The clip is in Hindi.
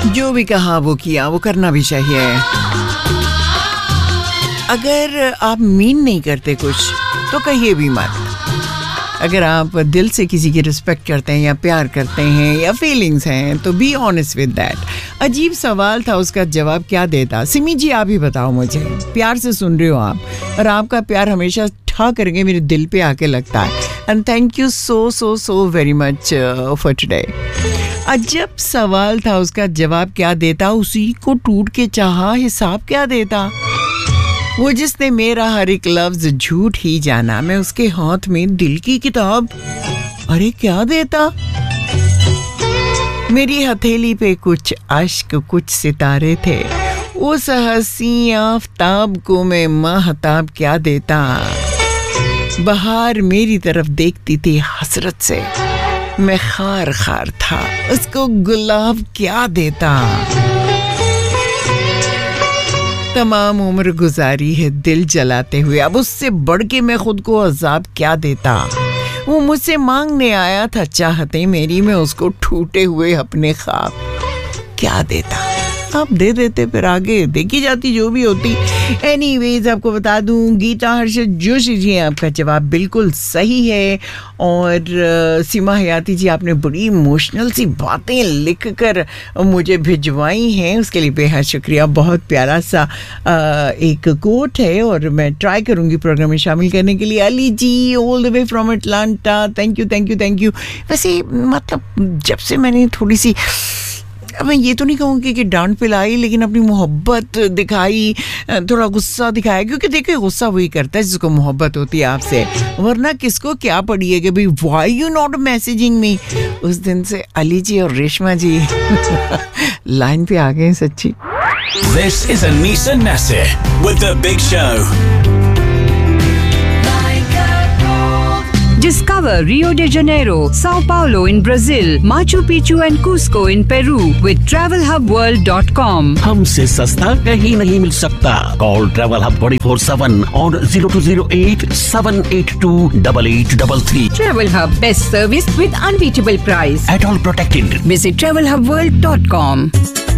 जो भी कहा वो किया, वो करना भी चाहिए। अगर आप मीन नहीं करते कुछ तो कहिए भी मत। अगर आप दिल से किसी की रिस्पेक्ट करते हैं या प्यार करते हैं या फीलिंग्स हैं तो बी ऑनेस्ट विद दैट। अजीब सवाल था, उसका जवाब क्या देता? सिमी जी आप ही बताओ मुझे, प्यार से सुन रहे हो आप, और आपका प्यार हमेशा ठा करके मेरे दिल पे आके लगता है। And thank you so very much for today. अजब सवाल था, उसका जवाब क्या देता? उसी को टूट के चाहा, हिसाब क्या देता? वो जिसने मेरा हर एक लफ्ज झूठ ही जाना, मैं उसके हाथ में दिल की किताब, अरे क्या देता? मेरी हथेली पे कुछ अश्क, कुछ सितारे थे, उस हंसी आफताब को मैं महताब क्या देता? बहार मेरी तरफ देखती थी हसरत से, मैं खार खार था, उसको गुलाब क्या देता? तमाम उम्र गुजारी है दिल जलाते हुए, अब उससे बढ़ के मैं खुद को अजाब क्या देता? वो मुझसे मांगने आया था चाहते मेरी, मैं उसको टूटे हुए अपने ख्वाब क्या देता? आप दे देते, फिर आगे देखी जाती जो भी होती। एनीवेज आपको बता दूं, गीता हर्षद जोशी जी आपका जवाब बिल्कुल सही है। और सीमा हयाती जी आपने बड़ी इमोशनल सी बातें लिख कर मुझे भिजवाई हैं, उसके लिए बेहद शुक्रिया। बहुत प्यारा सा एक कोट है और मैं ट्राई करूंगी प्रोग्राम में शामिल करने के लिए। अली जी all the way from Atlanta, thank you. वैसे मतलब जब से मैंने थोड़ी सी, मैं ये तो नहीं कहूँगी कि डांट पिलाई, लेकिन अपनी मोहब्बत दिखाई, थोड़ा गुस्सा दिखाया, क्योंकि देखिए गुस्सा वही करता है जिसको मोहब्बत होती है आपसे, वरना किसको क्या पड़ी है कि भाई why you not messaging me. उस दिन से अली जी और रेशमा जी लाइन पे आ गए सच्ची। This is Anisa Nasser with the Big Show. Discover Rio de Janeiro, Sao Paulo in Brazil, Machu Picchu and Cusco in Peru with TravelHubWorld.com. हमसे सस्ता कहीं नहीं मिल सकता। Call Travel Hub 24/7 on 0208 782 8833. Travel Hub, best service with unbeatable price. At all protected. Visit TravelHubWorld.com.